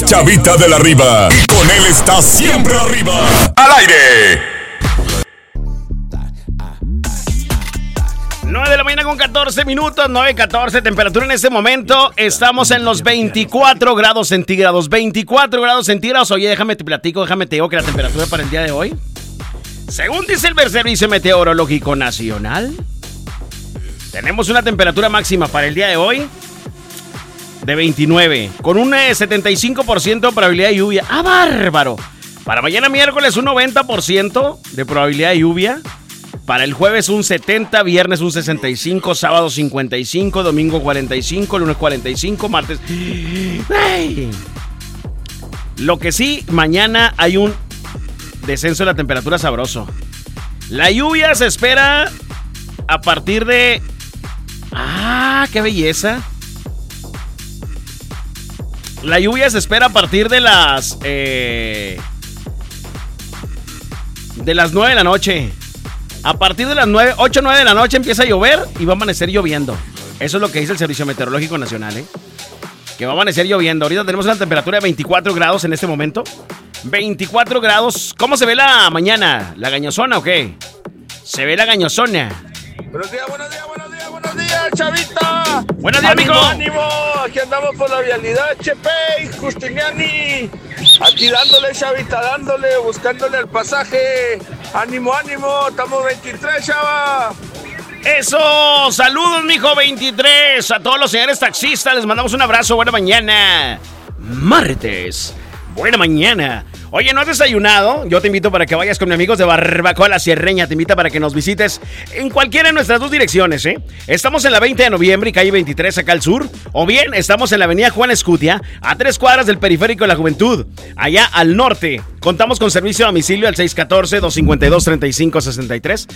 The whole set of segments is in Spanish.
Chavita de la Riva. Y con él está siempre arriba. ¡Al aire! 9 de la mañana con 14 minutos, 9:14, temperatura en este momento. Estamos en los 24 grados centígrados. 24 grados centígrados. Oye, déjame te digo que la temperatura para el día de hoy, según dice el Servicio Meteorológico Nacional, tenemos una temperatura máxima para el día de hoy de 29, con un 75% de probabilidad de lluvia. ¡Ah, bárbaro! Para mañana miércoles un 90% de probabilidad de lluvia. Para el jueves un 70, viernes un 65, sábado 55, domingo 45, lunes 45, martes... ¡Ay! Lo que sí, mañana hay un descenso de la temperatura sabroso. La lluvia se espera a partir de... ¡Ah, qué belleza! La lluvia se espera a partir de las 9 de la noche. A partir de las 8 o 9 de la noche empieza a llover y va a amanecer lloviendo. Eso es lo que dice el Servicio Meteorológico Nacional, que va a amanecer lloviendo. Ahorita tenemos una temperatura de 24 grados en este momento. 24 grados. ¿Cómo se ve la mañana? ¿La gañosona o qué? Se ve la gañosona. Buenos días, Chavita. Buenos días, ánimo, amigo. ánimo, aquí andamos por la vialidad, Chepe y Justiniani. Aquí dándole, Chavita, buscándole el pasaje. Ánimo, estamos 23, Chava. Eso, saludos, mijo, 23. A todos los señores taxistas les mandamos un abrazo. Buena mañana. Martes. Buena mañana. Oye, ¿no has desayunado? Yo te invito para que vayas con mis amigos de Barbacoa La Sierreña. Te invito para que nos visites en cualquiera de nuestras dos direcciones, Estamos en la 20 de noviembre y calle 23 acá al sur. O bien, estamos en la avenida Juan Escutia, a 3 cuadras del Periférico de la Juventud, allá al norte. Contamos con servicio a domicilio al 614-252-3563.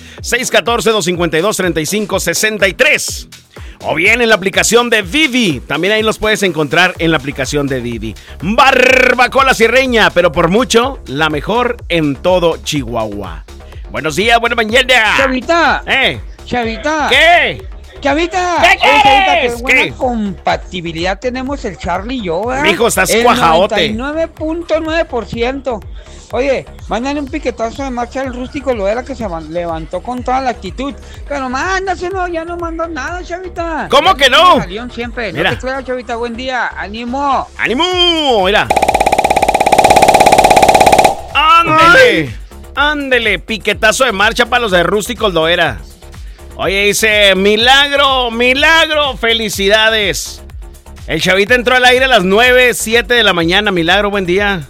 614-252-3563. O bien en la aplicación de Didi. También ahí los puedes encontrar en la aplicación de Didi. Barbacoa La Sierreña, pero por mucho, la mejor en todo Chihuahua. Buenos días, buena mañana. Chavita. Chavita. ¿Qué? Chavita. ¿Qué quieres? Chavita, qué buena ¿Qué? compatibilidad tenemos el Charlie y yo, ¿verdad? Mijo, estás el cuajaote. 99.9%. Oye, mándale un piquetazo de marcha al Rústico Loera que se levantó con toda la actitud. Pero mándaselo, ya no mandó nada, Chavita. ¿Cómo que no? León siempre. Mira. No te creas, Chavita, buen día. ¡Ánimo! ¡Ánimo! Mira. ¡Ándele! ¡Ándele! Piquetazo de marcha para los de Rústicos Loera. Oye, dice, milagro, felicidades. El Chavita entró al aire a las 9:07 de la mañana. Milagro, buen día.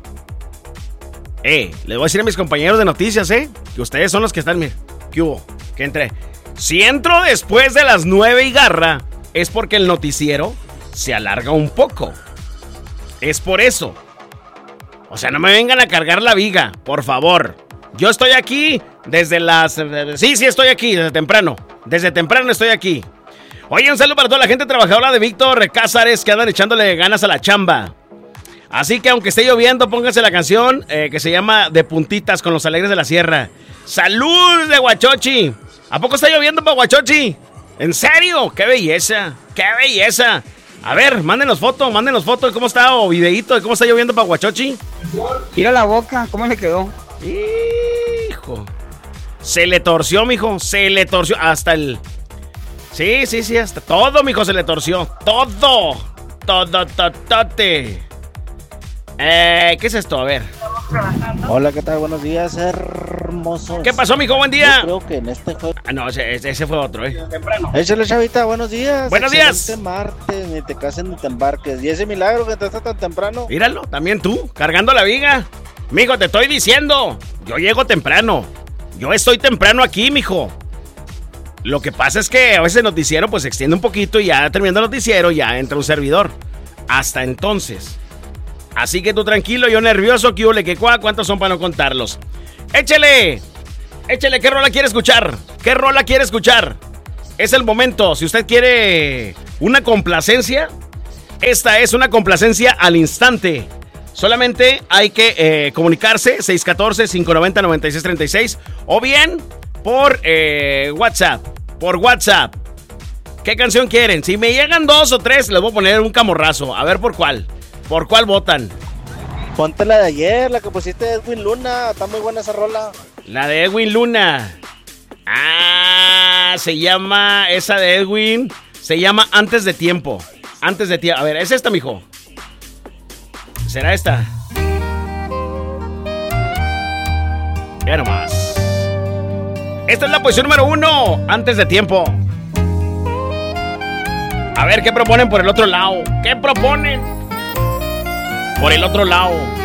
Les voy a decir a mis compañeros de noticias, que ustedes son los que están, mira, ¿qué hubo? Que entré. Si entro después de las 9 y garra, es porque el noticiero se alarga un poco. Es por eso. O sea, no me vengan a cargar la viga, por favor. Yo estoy aquí desde las... Sí, estoy aquí, desde temprano. Desde temprano estoy aquí. Oye, un saludo para toda la gente trabajadora de Víctor Cázares que andan echándole ganas a la chamba. Así que aunque esté lloviendo, pónganse la canción que se llama De Puntitas con los Alegres de la Sierra. ¡Salud de Huachochi! ¿A poco está lloviendo para Huachochi? ¿En serio? ¡Qué belleza! ¡Qué belleza! A ver, mándenos fotos de cómo está o videíto de cómo está lloviendo para Huachochi. Mira la boca, ¿cómo le quedó? Hijo. Se le torció, mijo. Se le torció hasta el... Sí, hasta todo, mijo, se le torció. Todo. Todote. ¿Qué es esto? A ver. Hola, ¿qué tal? Buenos días, hermosos. ¿Qué pasó, mijo? Buen día. Yo creo que en este juego... Ah, no, ese fue otro, Échale, Chavita, buenos días. Buenos días. Martes, ni te cases ni te embarques. Y ese milagro que entraste tan temprano. Míralo, también tú, cargando la viga. Mijo, te estoy diciendo, yo llego temprano. Yo estoy temprano aquí, mijo. Lo que pasa es que a veces el noticiero pues se extiende un poquito y ya terminando el noticiero ya entra un servidor. Hasta entonces. Así que tú tranquilo, yo nervioso, ¿qué huele, qué cuá? ¿Cuántos son para no contarlos? ¡Échele! ¿Qué rola quiere escuchar? Es el momento, si usted quiere una complacencia, esta es una complacencia al instante. Solamente hay que comunicarse 614-590-9636 o bien por WhatsApp. Por WhatsApp. ¿Qué canción quieren? Si me llegan 2 o 3, les voy a poner un camorrazo. A ver por cuál. ¿Por cuál votan? Ponte la de ayer, la que pusiste de Edwin Luna. Está muy buena esa rola. La de Edwin Luna. Ah, se llama esa de Edwin. Se llama Antes de Tiempo. Antes de Tiempo. A ver, ¿es esta, mijo? ¿Será esta? Ya nomás. Esta es la posición número 1. Antes de Tiempo. A ver, ¿qué proponen por el otro lado? ¿Qué proponen? Por el otro lado.